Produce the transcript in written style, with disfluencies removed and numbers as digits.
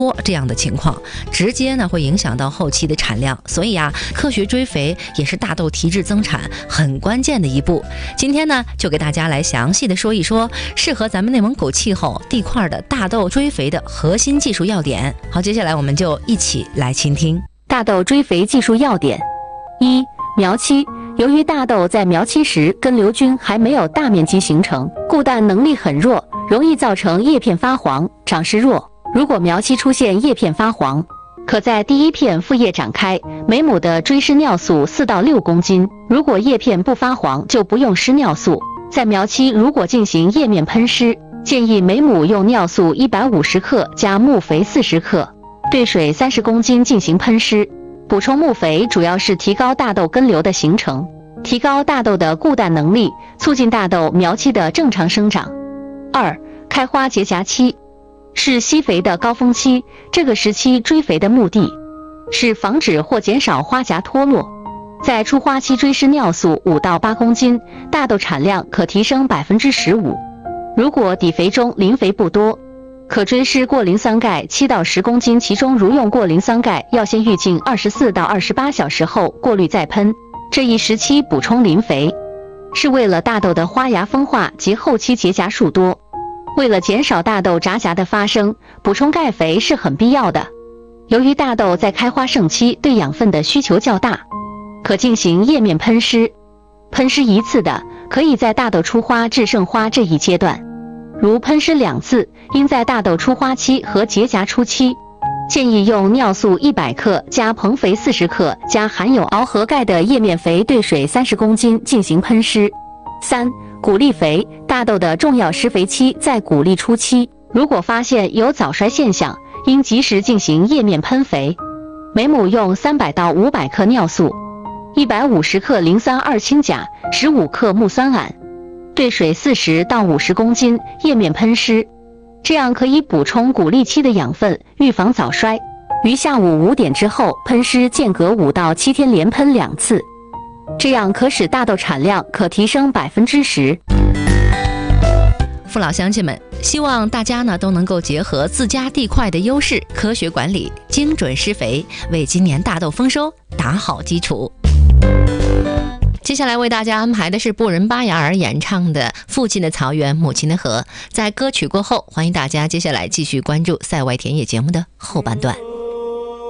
这样的情况，直接呢会影响到后期的产量，所以啊，科学追肥也是大豆提质增产很关键的一步。今天呢，就给大家来详细的说一说适合咱们内蒙古气候地块的大豆追肥的核心技术要点。好，接下来我们就一起来倾听大豆追肥技术要点。一、苗期。由于大豆在苗期时根瘤菌还没有大面积形成，固氮能力很弱，容易造成叶片发黄、长势弱。如果苗期出现叶片发黄，可在第一片复叶展开，每亩的追施尿素4到6公斤。如果叶片不发黄，就不用施尿素。在苗期如果进行叶面喷施，建议每亩用尿素150克加木肥40克，兑水30公斤进行喷施。补充木肥主要是提高大豆根瘤的形成，提高大豆的固氮能力，促进大豆苗期的正常生长。二、开花结荚期是吸肥的高峰期，这个时期追肥的目的是防止或减少花荚脱落。在初花期追施尿素5到8公斤，大豆产量可提升15%。如果底肥中磷肥不多，可追施过磷酸钙7到10公斤，其中如用过磷酸钙，要先预净24到28小时后过滤再喷。这一时期补充磷肥，是为了大豆的花芽分化及后期结荚数多。为了减少大豆杂荚的发生，补充钙肥是很必要的。由于大豆在开花盛期对养分的需求较大，可进行叶面喷施。喷施一次的，可以在大豆出花至盛花这一阶段。如喷施2次，应在大豆出花期和结荚初期。建议用尿素100克加硼肥40克加含有螯合钙的叶面肥兑水30公斤进行喷施。三、谷粒肥。大豆的重要施肥期在谷粒初期，如果发现有早衰现象，应及时进行叶面喷肥。每亩用300到500克尿素，150克磷酸二氢钾，15克木酸铵，兑水40到50公斤，叶面喷施。这样可以补充谷粒期的养分，预防早衰。于下午5点之后喷施，间隔5到7天连喷2次，这样可使大豆产量可提升10%。 父老乡亲们，希望大家呢都能够结合自家地块的优势，科学管理，精准施肥，为今年大豆丰收打好基础。接下来为大家安排的是布仁巴雅尔演唱的《父亲的草原，母亲的河》。在歌曲过后，欢迎大家接下来继续关注赛外田野节目的后半段。